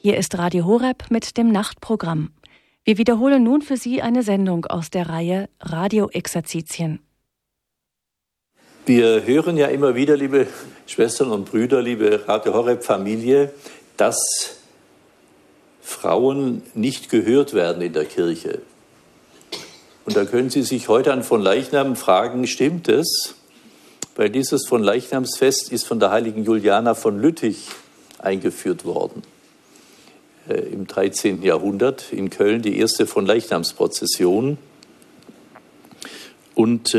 Hier ist Radio Horeb mit dem Nachtprogramm. Wir wiederholen nun für Sie eine Sendung aus der Reihe Radioexerzitien. Wir hören ja immer wieder, liebe Schwestern und Brüder, liebe Radio Horeb-Familie, dass Frauen nicht gehört werden in der Kirche. Und da können Sie sich heute an Fronleichnam fragen, stimmt es? Weil dieses Fronleichnamsfest ist von der heiligen Juliana von Lüttich eingeführt worden. Im 13. Jahrhundert in Köln, die erste Fronleichnamsprozession. Und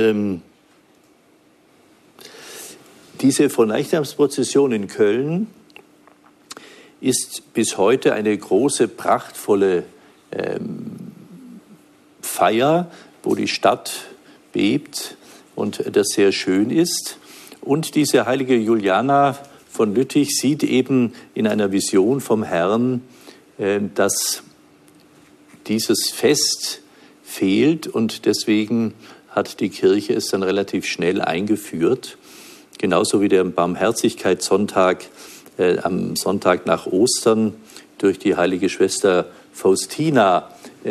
diese Fronleichnamsprozession in Köln ist bis heute eine große, prachtvolle Feier, wo die Stadt bebt und das sehr schön ist. Und diese heilige Juliana von Lüttich sieht eben in einer Vision vom Herrn, dass dieses Fest fehlt und deswegen hat die Kirche es dann relativ schnell eingeführt. Genauso wie der Barmherzigkeitssonntag am Sonntag nach Ostern durch die heilige Schwester Faustina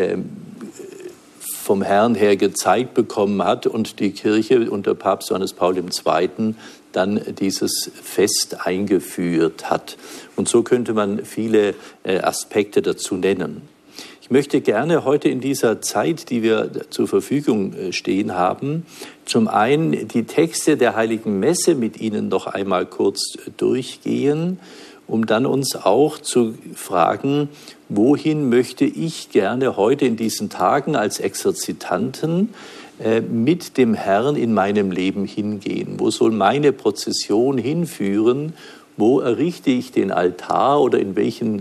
vom Herrn her gezeigt bekommen hat und die Kirche unter Papst Johannes Paul II. Dann dieses Fest eingeführt hat. Und so könnte man viele Aspekte dazu nennen. Ich möchte gerne heute in dieser Zeit, die wir zur Verfügung stehen haben, zum einen die Texte der Heiligen Messe mit Ihnen noch einmal kurz durchgehen, um dann uns auch zu fragen, wohin möchte ich gerne heute in diesen Tagen als Exerzitanten mit dem Herrn in meinem Leben hingehen? Wo soll meine Prozession hinführen? Wo errichte ich den Altar oder in welche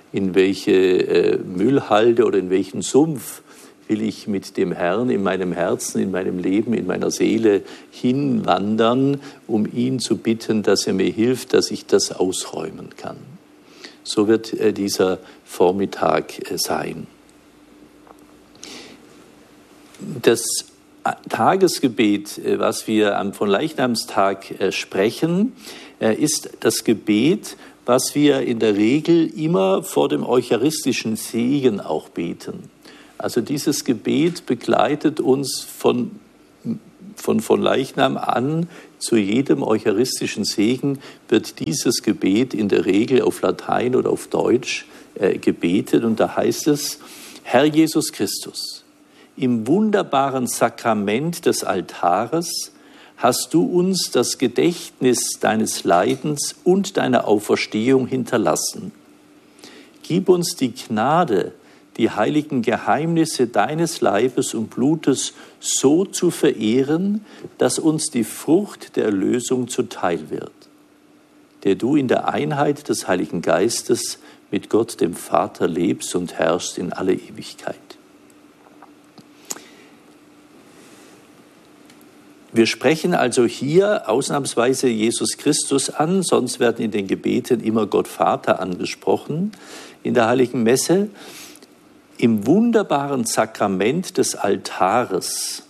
Müllhalde oder in welchen Sumpf will ich mit dem Herrn in meinem Herzen, in meinem Leben, in meiner Seele hinwandern, um ihn zu bitten, dass er mir hilft, dass ich das ausräumen kann. So wird dieser Vormittag sein. Das Tagesgebet, was wir am Fronleichnamstag sprechen, ist das Gebet, was wir in der Regel immer vor dem eucharistischen Segen auch beten. Also dieses Gebet begleitet uns von Leichnam an zu jedem eucharistischen Segen wird dieses Gebet in der Regel auf Latein oder auf Deutsch gebetet. Und da heißt es: Herr Jesus Christus, im wunderbaren Sakrament des Altares hast du uns das Gedächtnis deines Leidens und deiner Auferstehung hinterlassen. Gib uns die Gnade, die heiligen Geheimnisse deines Leibes und Blutes so zu verehren, dass uns die Frucht der Erlösung zuteil wird, der du in der Einheit des Heiligen Geistes mit Gott dem Vater lebst und herrschst in alle Ewigkeit. Wir sprechen also hier ausnahmsweise Jesus Christus an, sonst werden in den Gebeten immer Gott Vater angesprochen. In der Heiligen Messe, im wunderbaren Sakrament des Altares.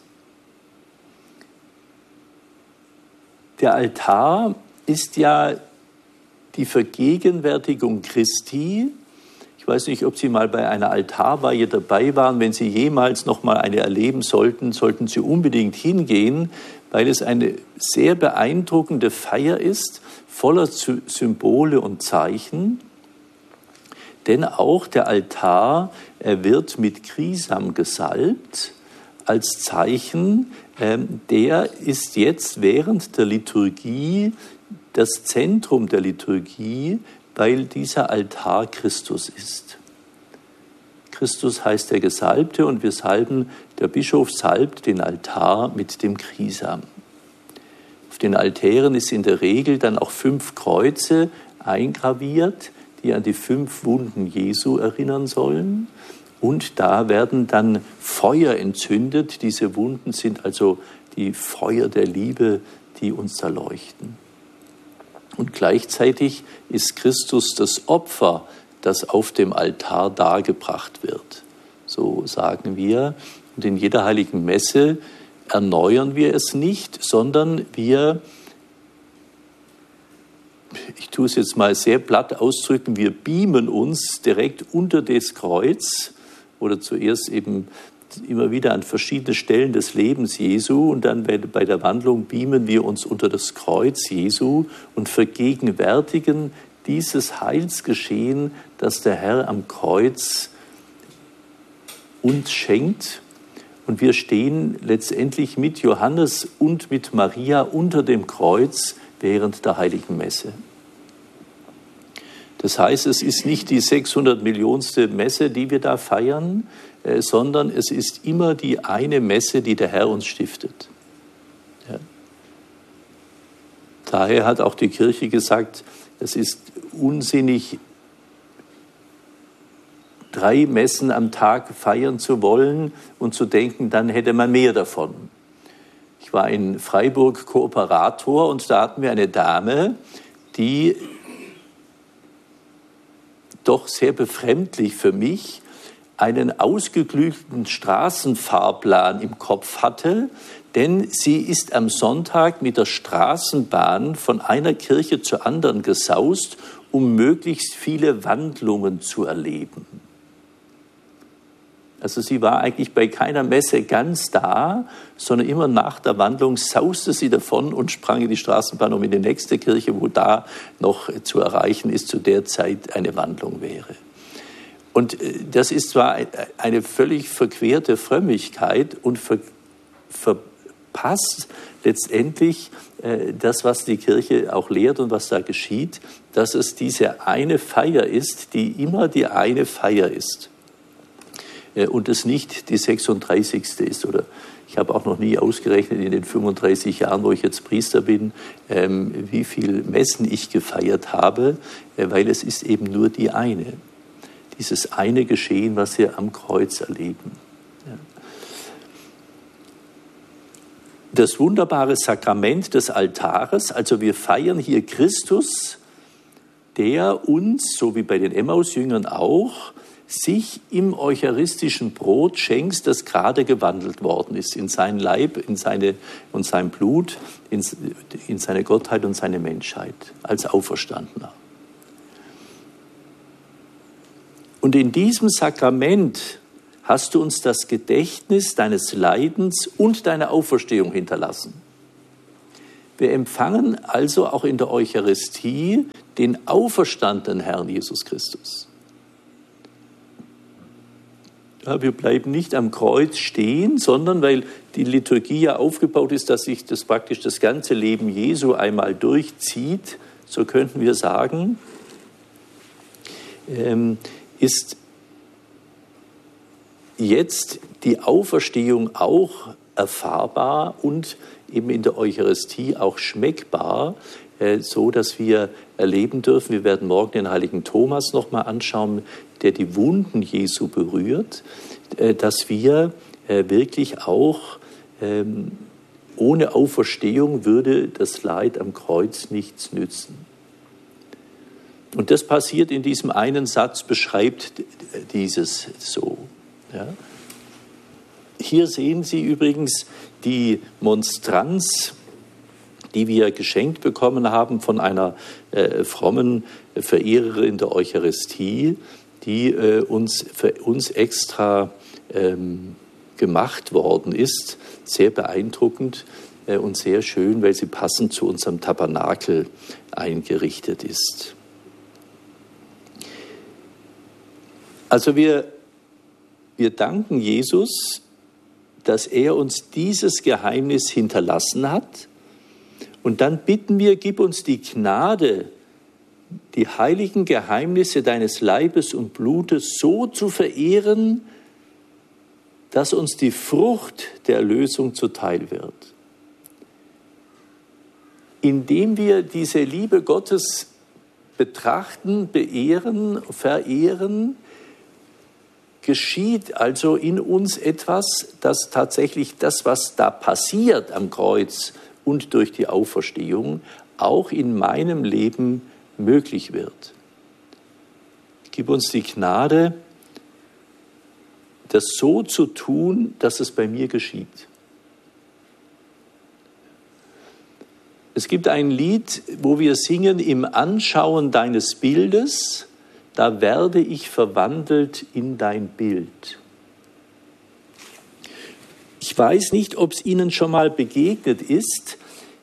Der Altar ist ja die Vergegenwärtigung Christi. Ich weiß nicht, ob Sie mal bei einer Altarweihe dabei waren. Wenn Sie jemals noch mal eine erleben sollten, sollten Sie unbedingt hingehen, weil es eine sehr beeindruckende Feier ist, voller Symbole und Zeichen. Denn auch der Altar wird mit Chrisam gesalbt als Zeichen. Der ist jetzt während der Liturgie das Zentrum der Liturgie, weil dieser Altar Christus ist. Christus heißt der Gesalbte und der Bischof salbt den Altar mit dem Chrisam. Auf den Altären ist in der Regel dann auch 5 Kreuze eingraviert, die an die 5 Wunden Jesu erinnern sollen. Und da werden dann Feuer entzündet. Diese Wunden sind also die Feuer der Liebe, die uns da leuchten. Und gleichzeitig ist Christus das Opfer, das auf dem Altar dargebracht wird. So sagen wir. Und in jeder heiligen Messe erneuern wir es nicht, sondern wir ich tue es jetzt mal sehr platt ausdrücken, wir beamen uns direkt unter das Kreuz oder zuerst eben immer wieder an verschiedene Stellen des Lebens Jesu und dann bei der Wandlung beamen wir uns unter das Kreuz Jesu und vergegenwärtigen dieses Heilsgeschehen, das der Herr am Kreuz uns schenkt. Und wir stehen letztendlich mit Johannes und mit Maria unter dem Kreuz während der Heiligen Messe. Das heißt, es ist nicht die 600 Millionste Messe, die wir da feiern, sondern es ist immer die eine Messe, die der Herr uns stiftet. Ja. Daher hat auch die Kirche gesagt, es ist unsinnig, 3 Messen am Tag feiern zu wollen und zu denken, dann hätte man mehr davon. Ich war in Freiburg Kooperator und da hatten wir eine Dame, die doch sehr befremdlich für mich einen ausgeklügelten Straßenfahrplan im Kopf hatte, denn sie ist am Sonntag mit der Straßenbahn von einer Kirche zur anderen gesaust, um möglichst viele Wandlungen zu erleben. Also sie war eigentlich bei keiner Messe ganz da, sondern immer nach der Wandlung sauste sie davon und sprang in die Straßenbahn, um in die nächste Kirche, wo da noch zu erreichen ist, zu der Zeit eine Wandlung wäre. Und das ist zwar eine völlig verquerte Frömmigkeit und verpasst letztendlich das, was die Kirche auch lehrt und was da geschieht, dass es diese eine Feier ist, die immer die eine Feier ist. Und es nicht die 36. ist. Oder ich habe auch noch nie ausgerechnet in den 35 Jahren, wo ich jetzt Priester bin, wie viele Messen ich gefeiert habe, weil es ist eben nur die eine. Dieses eine Geschehen, was wir am Kreuz erleben. Ja. Das wunderbare Sakrament des Altares, also wir feiern hier Christus, der uns, so wie bei den Emmaus-Jüngern auch, sich im eucharistischen Brot schenkt, das gerade gewandelt worden ist in seinen Leib, in und sein Blut, in seine Gottheit und seine Menschheit als Auferstandener. Und in diesem Sakrament hast du uns das Gedächtnis deines Leidens und deiner Auferstehung hinterlassen. Wir empfangen also auch in der Eucharistie den auferstandenen Herrn Jesus Christus. Ja, wir bleiben nicht am Kreuz stehen, sondern weil die Liturgie ja aufgebaut ist, dass sich das praktisch das ganze Leben Jesu einmal durchzieht, so könnten wir sagen, ist jetzt die Auferstehung auch erfahrbar und eben in der Eucharistie auch schmeckbar, so dass wir erleben dürfen. Wir werden morgen den heiligen Thomas noch mal anschauen, der die Wunden Jesu berührt, dass wir wirklich auch ohne Auferstehung würde das Leid am Kreuz nichts nützen. Und das passiert in diesem einen Satz, beschreibt dieses so. Ja. Hier sehen Sie übrigens die Monstranz, die wir geschenkt bekommen haben von einer frommen Verehrerin der Eucharistie, die für uns extra gemacht worden ist. Sehr beeindruckend und sehr schön, weil sie passend zu unserem Tabernakel eingerichtet ist. Also wir danken Jesus, dass er uns dieses Geheimnis hinterlassen hat. Und dann bitten wir, gib uns die Gnade, die heiligen Geheimnisse deines Leibes und Blutes so zu verehren, dass uns die Frucht der Erlösung zuteil wird. Indem wir diese Liebe Gottes betrachten, beehren, verehren, geschieht also in uns etwas, dass tatsächlich das, was da passiert am Kreuz und durch die Auferstehung, auch in meinem Leben möglich wird. Gib uns die Gnade, das so zu tun, dass es bei mir geschieht. Es gibt ein Lied, wo wir singen, im Anschauen deines Bildes, da werde ich verwandelt in dein Bild. Ich weiß nicht, ob es Ihnen schon mal begegnet ist,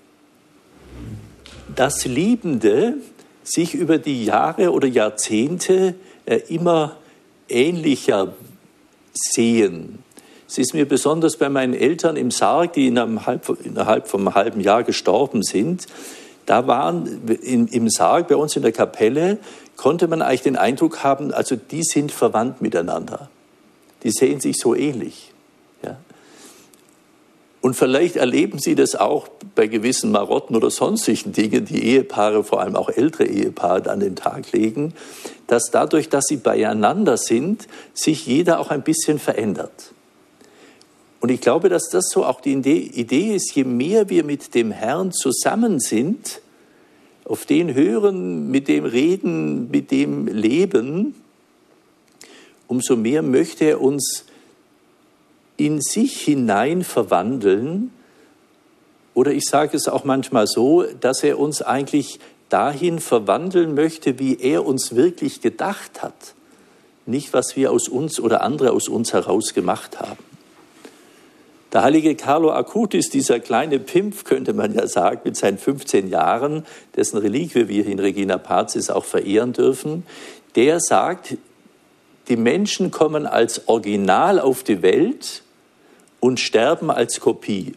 dass Liebende sich über die Jahre oder Jahrzehnte immer ähnlicher sehen. Es ist mir besonders bei meinen Eltern im Sarg, die innerhalb von einem halben Jahr gestorben sind, da waren im Sarg bei uns in der Kapelle, konnte man eigentlich den Eindruck haben, also die sind verwandt miteinander. Die sehen sich so ähnlich. Ja. Und vielleicht erleben Sie das auch bei gewissen Marotten oder sonstigen Dingen, die Ehepaare, vor allem auch ältere Ehepaare, an den Tag legen, dass dadurch, dass sie beieinander sind, sich jeder auch ein bisschen verändert. Und ich glaube, dass das so auch die Idee ist, je mehr wir mit dem Herrn zusammen sind, auf den hören, mit dem reden, mit dem leben, umso mehr möchte er uns in sich hinein verwandeln. Oder ich sage es auch manchmal so, dass er uns eigentlich dahin verwandeln möchte, wie er uns wirklich gedacht hat. Nicht, was wir aus uns oder andere aus uns heraus gemacht haben. Der heilige Carlo Acutis, dieser kleine Pimpf, könnte man ja sagen, mit seinen 15 Jahren, dessen Reliquie wir hier in Regina Pacis auch verehren dürfen, der sagt, die Menschen kommen als Original auf die Welt und sterben als Kopie.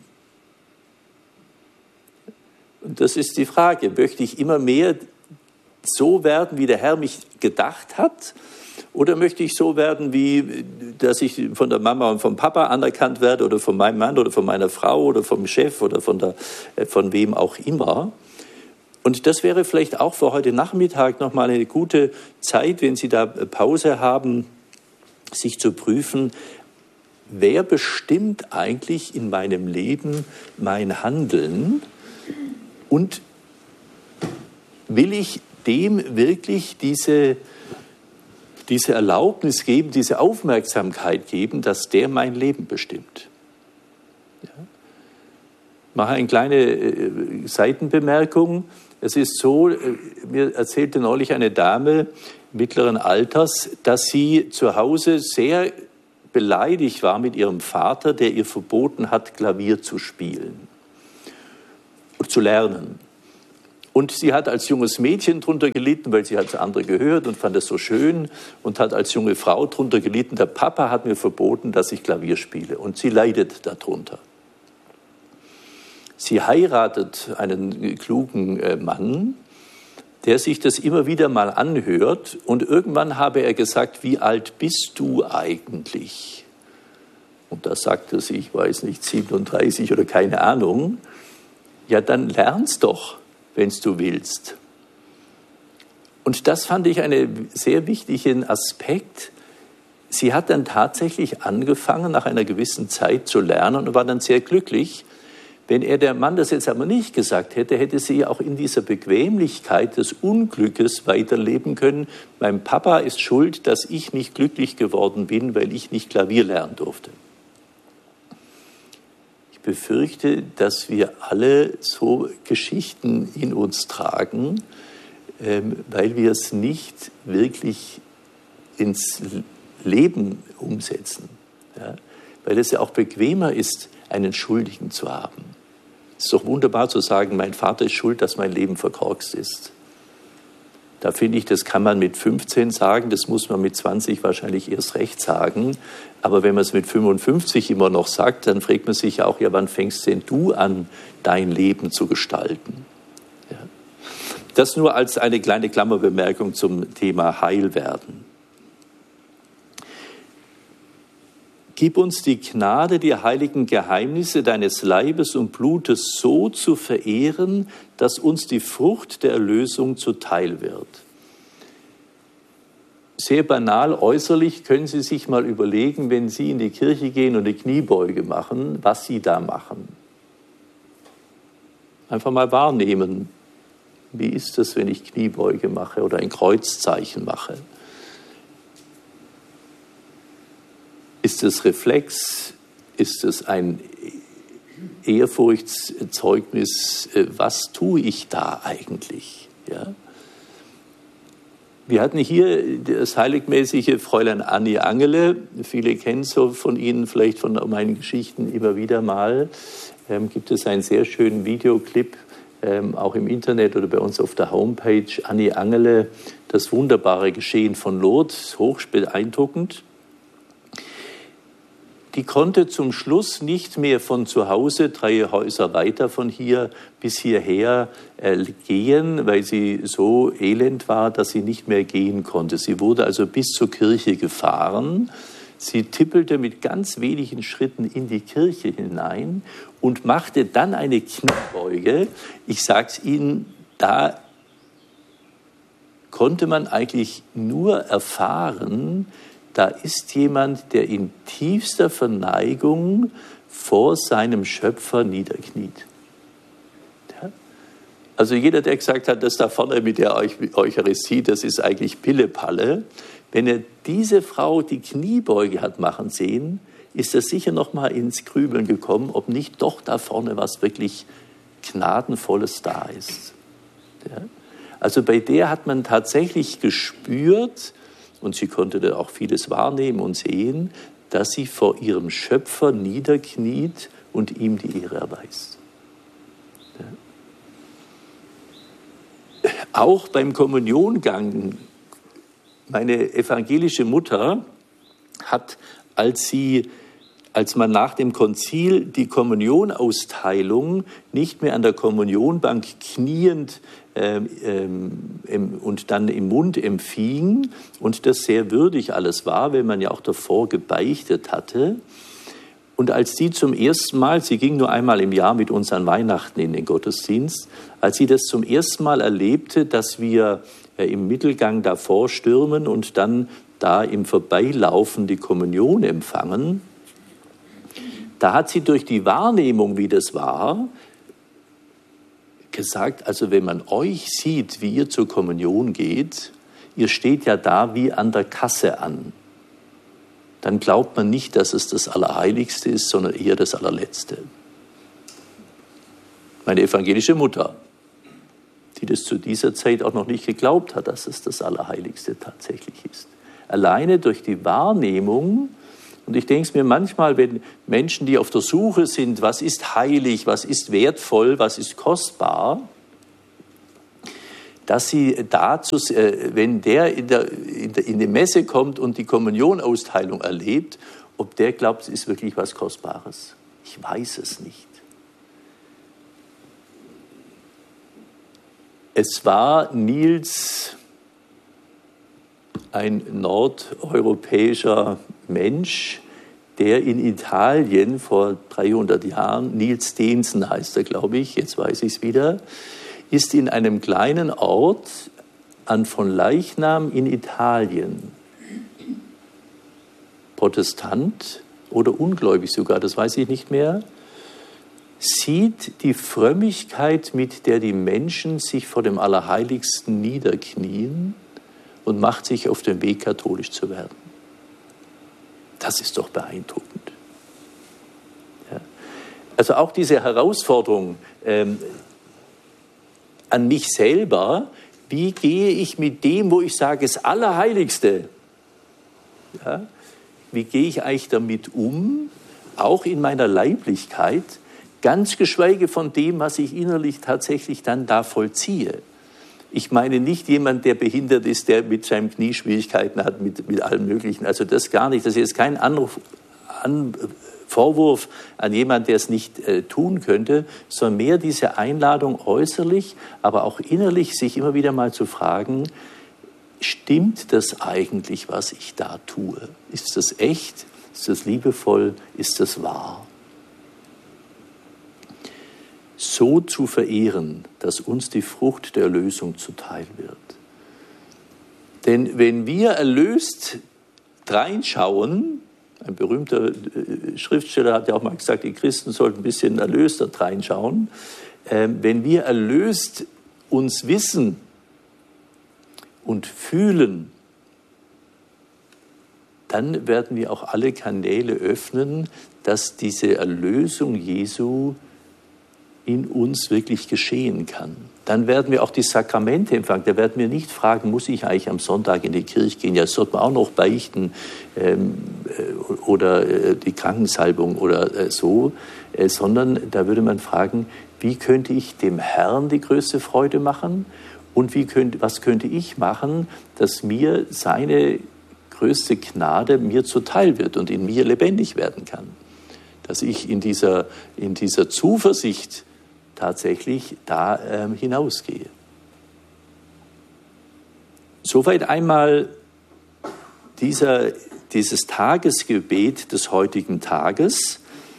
Und das ist die Frage, möchte ich immer mehr so werden, wie der Herr mich gedacht hat? Oder möchte ich so werden, wie dass ich von der Mama und vom Papa anerkannt werde oder von meinem Mann oder von meiner Frau oder vom Chef oder von wem auch immer? Und das wäre vielleicht auch für heute Nachmittag nochmal eine gute Zeit, wenn Sie da Pause haben, sich zu prüfen, wer bestimmt eigentlich in meinem Leben mein Handeln und will ich dem wirklich diese Erlaubnis geben, diese Aufmerksamkeit geben, dass der mein Leben bestimmt. Ja. Ich mache eine kleine Seitenbemerkung. Es ist so, mir erzählte neulich eine Dame mittleren Alters, dass sie zu Hause sehr beleidigt war mit ihrem Vater, der ihr verboten hat, Klavier zu spielen und zu lernen. Und sie hat als junges Mädchen drunter gelitten, weil sie hat andere gehört und fand es so schön und hat als junge Frau drunter gelitten, der Papa hat mir verboten, dass ich Klavier spiele und sie leidet darunter. Sie heiratet einen klugen Mann, der sich das immer wieder mal anhört und irgendwann habe er gesagt, wie alt bist du eigentlich? Und da sagte sie, ich weiß nicht, 37 oder keine Ahnung. Ja, dann lernst doch, wenn du willst. Und das fand ich einen sehr wichtigen Aspekt. Sie hat dann tatsächlich angefangen, nach einer gewissen Zeit zu lernen und war dann sehr glücklich. Wenn der Mann das jetzt aber nicht gesagt hätte, hätte sie auch in dieser Bequemlichkeit des Unglückes weiterleben können. Mein Papa ist schuld, dass ich nicht glücklich geworden bin, weil ich nicht Klavier lernen durfte. Ich befürchte, dass wir alle so Geschichten in uns tragen, weil wir es nicht wirklich ins Leben umsetzen. Ja? Weil es ja auch bequemer ist, einen Schuldigen zu haben. Es ist doch wunderbar zu sagen, mein Vater ist schuld, dass mein Leben verkorkst ist. Da finde ich, das kann man mit 15 sagen, das muss man mit 20 wahrscheinlich erst recht sagen. Aber wenn man es mit 55 immer noch sagt, dann fragt man sich auch, ja, wann fängst denn du an, dein Leben zu gestalten? Ja. Das nur als eine kleine Klammerbemerkung zum Thema Heilwerden. Gib uns die Gnade, die heiligen Geheimnisse deines Leibes und Blutes so zu verehren, dass uns die Frucht der Erlösung zuteil wird. Sehr banal äußerlich können Sie sich mal überlegen, wenn Sie in die Kirche gehen und eine Kniebeuge machen, was Sie da machen. Einfach mal wahrnehmen, wie ist es, wenn ich Kniebeuge mache oder ein Kreuzzeichen mache. Ist es Reflex? Ist es ein Ehrfurchtszeugnis, was tue ich da eigentlich? Ja? Wir hatten hier das heiligmäßige Fräulein Annie Angele. Viele kennen so von Ihnen, vielleicht von meinen Geschichten immer wieder mal. Gibt es einen sehr schönen Videoclip, auch im Internet oder bei uns auf der Homepage. Annie Angele, das wunderbare Geschehen von Lourdes, hoch beeindruckend. Die konnte zum Schluss nicht mehr von zu Hause, 3 Häuser weiter von hier bis hierher gehen, weil sie so elend war, dass sie nicht mehr gehen konnte. Sie wurde also bis zur Kirche gefahren. Sie tippelte mit ganz wenigen Schritten in die Kirche hinein und machte dann eine Kniebeuge. Ich sage es Ihnen, da konnte man eigentlich nur erfahren, da ist jemand, der in tiefster Verneigung vor seinem Schöpfer niederkniet. Ja? Also jeder, der gesagt hat, das da vorne mit der Eucharistie, das ist eigentlich Pillepalle. Wenn er diese Frau die Kniebeuge hat machen sehen, ist er sicher noch mal ins Grübeln gekommen, ob nicht doch da vorne was wirklich Gnadenvolles da ist. Ja? Also bei der hat man tatsächlich gespürt, und sie konnte da auch vieles wahrnehmen und sehen, dass sie vor ihrem Schöpfer niederkniet und ihm die Ehre erweist. Ja. Auch beim Kommuniongang, meine evangelische Mutter hat, als man nach dem Konzil die Kommunionausteilung nicht mehr an der Kommunionbank kniend und dann im Mund empfing und das sehr würdig alles war, weil man ja auch davor gebeichtet hatte. Und als sie zum ersten Mal, sie ging nur einmal im Jahr mit uns an Weihnachten in den Gottesdienst, als sie das zum ersten Mal erlebte, dass wir im Mittelgang davor stürmen und dann da im Vorbeilaufen die Kommunion empfangen, da hat sie durch die Wahrnehmung, wie das war, gesagt, also wenn man euch sieht, wie ihr zur Kommunion geht, ihr steht ja da wie an der Kasse an, dann glaubt man nicht, dass es das Allerheiligste ist, sondern eher das Allerletzte. Meine evangelische Mutter, die das zu dieser Zeit auch noch nicht geglaubt hat, dass es das Allerheiligste tatsächlich ist. Alleine durch die Wahrnehmung. Und ich denke es mir manchmal, wenn Menschen, die auf der Suche sind, was ist heilig, was ist wertvoll, was ist kostbar, dass sie dazu, wenn der in die Messe kommt und die Kommunionausteilung erlebt, ob der glaubt, es ist wirklich was Kostbares. Ich weiß es nicht. Es war Niels, ein nordeuropäischer Mensch, der in Italien vor 300 Jahren, Niels Steensen heißt er, glaube ich, jetzt weiß ich es wieder, ist in einem kleinen Ort an Fronleichnam in Italien, Protestant oder ungläubig sogar, das weiß ich nicht mehr, sieht die Frömmigkeit, mit der die Menschen sich vor dem Allerheiligsten niederknien und macht sich auf den Weg, katholisch zu werden. Das ist doch beeindruckend. Ja. Also auch diese Herausforderung an mich selber, wie gehe ich mit dem, wo ich sage, das Allerheiligste, ja, wie gehe ich eigentlich damit um, auch in meiner Leiblichkeit, ganz geschweige von dem, was ich innerlich tatsächlich dann da vollziehe. Ich meine nicht jemand, der behindert ist, der mit seinen Knieschwierigkeiten hat, mit allem Möglichen. Also das gar nicht. Das ist jetzt kein Vorwurf an jemanden, der es nicht tun könnte, sondern mehr diese Einladung äußerlich, aber auch innerlich, sich immer wieder mal zu fragen, stimmt das eigentlich, was ich da tue? Ist das echt? Ist das liebevoll? Ist das wahr? So zu verehren, dass uns die Frucht der Erlösung zuteil wird. Denn wenn wir erlöst reinschauen, ein berühmter Schriftsteller hat ja auch mal gesagt, die Christen sollten ein bisschen erlöster reinschauen, wenn wir erlöst uns wissen und fühlen, dann werden wir auch alle Kanäle öffnen, dass diese Erlösung Jesu in uns wirklich geschehen kann. Dann werden wir auch die Sakramente empfangen. Da werden wir nicht fragen, muss ich eigentlich am Sonntag in die Kirche gehen? Ja, das sollte man auch noch beichten oder die Krankensalbung oder so, sondern da würde man fragen, wie könnte ich dem Herrn die größte Freude machen und was könnte ich machen, dass mir seine größte Gnade mir zuteil wird und in mir lebendig werden kann. Dass ich in dieser Zuversicht tatsächlich da hinausgehe. Soweit einmal dieses Tagesgebet des heutigen Tages.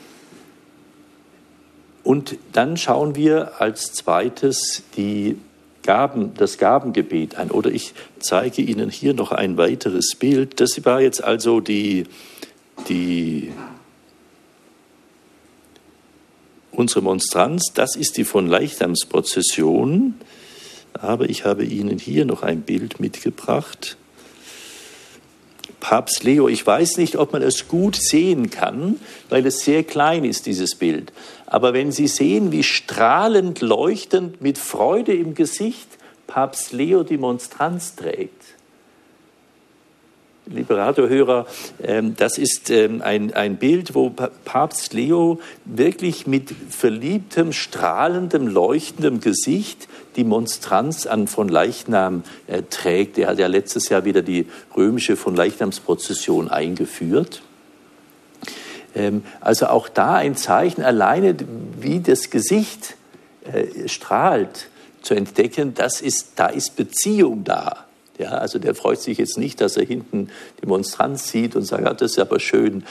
Und dann schauen wir als zweites das Gabengebet an. Oder ich zeige Ihnen hier noch ein weiteres Bild. Das war jetzt also unsere Monstranz. Das ist die von Leichnamsprozession. Aber ich habe Ihnen hier noch ein Bild mitgebracht. Papst Leo, ich weiß nicht, ob man es gut sehen kann, weil es sehr klein ist, dieses Bild. Aber wenn Sie sehen, wie strahlend, leuchtend, mit Freude im Gesicht Papst Leo die Monstranz trägt. Liebe Radiohörer, das ist ein Bild, wo Papst Leo wirklich mit verliebtem, strahlendem, leuchtendem Gesicht die Monstranz an von Leichnam trägt. Er hat ja letztes Jahr wieder die römische von Leichnamsprozession eingeführt. Also auch da ein Zeichen, alleine wie das Gesicht strahlt, zu entdecken, da ist Beziehung da. Ja, also der freut sich jetzt nicht, dass er hinten die Monstranz sieht und sagt, das ist aber schön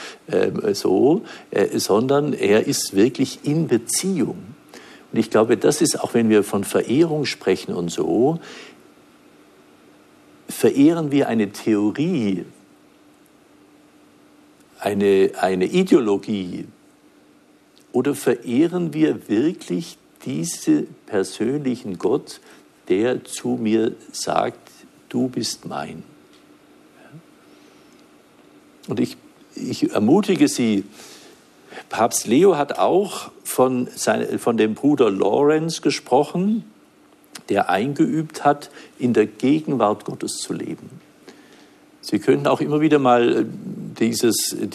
sondern er ist wirklich in Beziehung. Und ich glaube, das ist auch, wenn wir von Verehrung sprechen und so, verehren wir eine Theorie, eine Ideologie, oder verehren wir wirklich diesen persönlichen Gott, der zu mir sagt, du bist mein. Und ich ermutige Sie, Papst Leo hat auch von dem Bruder Lawrence gesprochen, der eingeübt hat, in der Gegenwart Gottes zu leben. Sie könnten auch immer wieder mal diese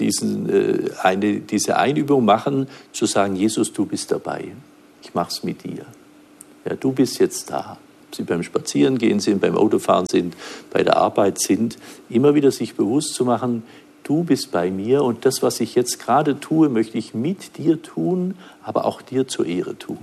Einübung machen, zu sagen, Jesus, du bist dabei, ich mach's mit dir. Ja, du bist jetzt da. Ob Sie beim Spazierengehen sind, beim Autofahren sind, bei der Arbeit sind, immer wieder sich bewusst zu machen, du bist bei mir und das, was ich jetzt gerade tue, möchte ich mit dir tun, aber auch dir zur Ehre tun.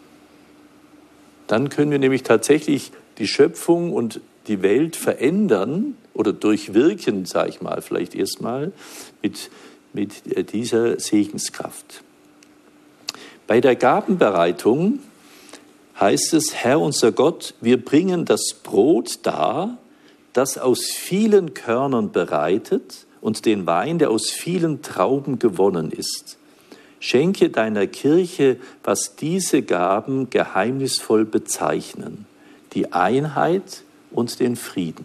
Dann können wir nämlich tatsächlich die Schöpfung und die Welt verändern oder durchwirken, sage ich mal, vielleicht erstmal mit dieser Segenskraft. Bei der Gabenbereitung heißt es, Herr unser Gott, wir bringen das Brot dar, das aus vielen Körnern bereitet und den Wein, der aus vielen Trauben gewonnen ist. Schenke deiner Kirche, was diese Gaben geheimnisvoll bezeichnen, die Einheit und den Frieden.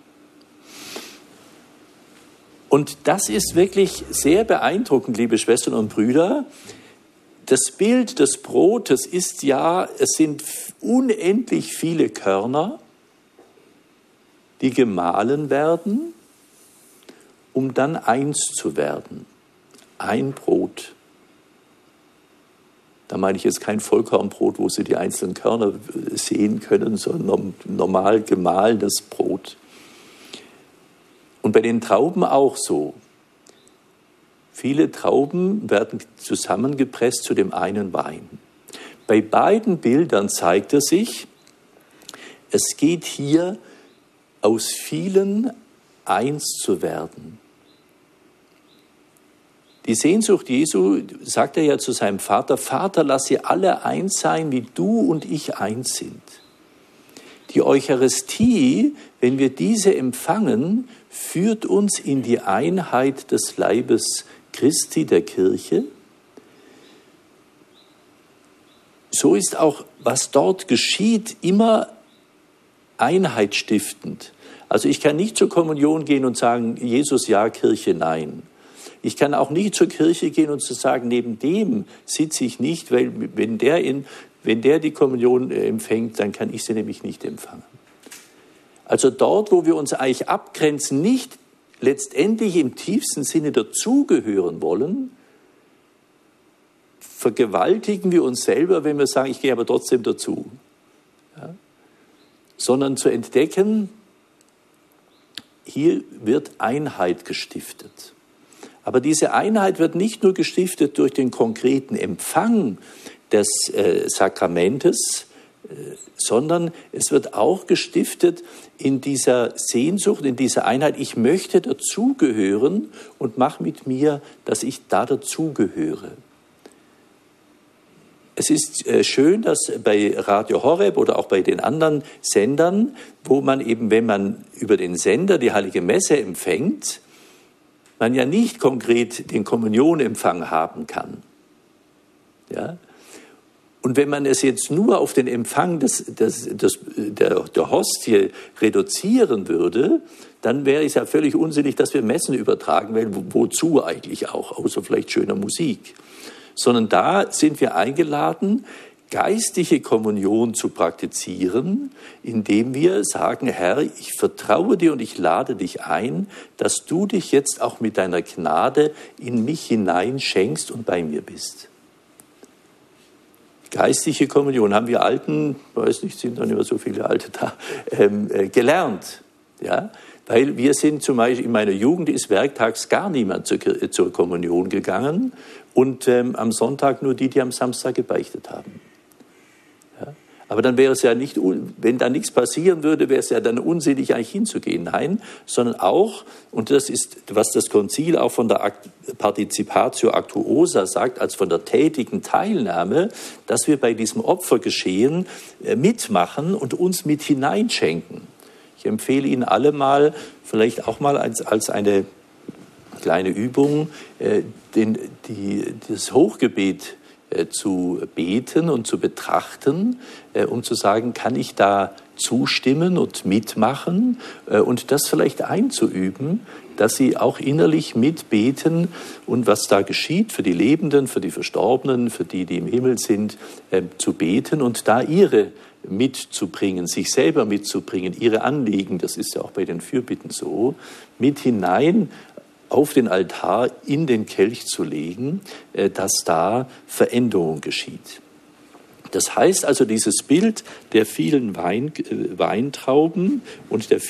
Und das ist wirklich sehr beeindruckend, liebe Schwestern und Brüder. Das Bild des Brotes ist ja, es sind unendlich viele Körner, die gemahlen werden, um dann eins zu werden. Ein Brot. Da meine ich jetzt kein Vollkornbrot, wo Sie die einzelnen Körner sehen können, sondern normal gemahlenes Brot. Und bei den Trauben auch so. Viele Trauben werden zusammengepresst zu dem einen Wein. Bei beiden Bildern zeigt es sich, es geht hier aus vielen eins zu werden. Die Sehnsucht Jesu, sagt er ja zu seinem Vater, Vater, lass sie alle eins sein, wie du und ich eins sind. Die Eucharistie, wenn wir diese empfangen, führt uns in die Einheit des Leibes Christi, der Kirche. So ist auch, was dort geschieht, immer einheitsstiftend. Also ich kann nicht zur Kommunion gehen und sagen, Jesus ja, Kirche nein. Ich kann auch nicht zur Kirche gehen und zu sagen, neben dem sitze ich nicht, weil wenn der die Kommunion empfängt, dann kann ich sie nämlich nicht empfangen. Also dort, wo wir uns eigentlich abgrenzen, nicht letztendlich im tiefsten Sinne dazugehören wollen, vergewaltigen wir uns selber, wenn wir sagen, ich gehe aber trotzdem dazu. Ja? Sondern zu entdecken, hier wird Einheit gestiftet. Aber diese Einheit wird nicht nur gestiftet durch den konkreten Empfang des Sakramentes, sondern es wird auch gestiftet in dieser Sehnsucht, in dieser Einheit, ich möchte dazugehören und mach mit mir, dass ich da dazugehöre. Es ist schön, dass bei Radio Horeb oder auch bei den anderen Sendern, wo man eben, wenn man über den Sender die Heilige Messe empfängt, man ja nicht konkret den Kommunionempfang haben kann. Ja? Und wenn man es jetzt nur auf den Empfang der Hostie reduzieren würde, dann wäre es ja völlig unsinnig, dass wir Messen übertragen, weil wozu eigentlich auch, außer vielleicht schöner Musik. Sondern da sind wir eingeladen, geistliche Kommunion zu praktizieren, indem wir sagen, Herr, ich vertraue dir und ich lade dich ein, dass du dich jetzt auch mit deiner Gnade in mich hinein schenkst und bei mir bist. Geistliche Kommunion haben wir Alten, weiß nicht, sind dann immer so viele Alte da, gelernt. Ja? Weil wir sind zum Beispiel, in meiner Jugend ist werktags gar niemand zur Kommunion gegangen und am Sonntag nur die am Samstag gebeichtet haben. Ja? Aber dann wäre es ja nicht, wenn da nichts passieren würde, wäre es ja dann unsinnig, eigentlich hinzugehen. Nein, sondern auch, und das ist, was das Konzil auch von der Participatio Actuosa sagt, als von der tätigen Teilnahme, dass wir bei diesem Opfergeschehen mitmachen und uns mit hineinschenken. Ich empfehle Ihnen alle mal, vielleicht auch mal als eine kleine Übung, das Hochgebet zu beten und zu betrachten, um zu sagen, kann ich da zustimmen und mitmachen und das vielleicht einzuüben, dass Sie auch innerlich mitbeten und was da geschieht für die Lebenden, für die Verstorbenen, für die im Himmel sind, zu beten und da ihre mitzubringen, sich selber mitzubringen, ihre Anliegen, das ist ja auch bei den Fürbitten so, mit hinein auf den Altar in den Kelch zu legen, dass da Veränderung geschieht. Das heißt also, dieses Bild der vielen Weintrauben und der